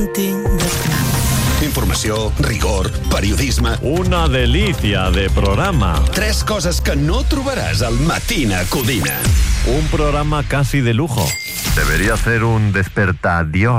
mantinc de clar. Informació, rigor, periodisme... Una delicia de programa. 3 coses que no trobaràs al Matina Codina. Un programa casi de lujo. Debería ser un despertadiós.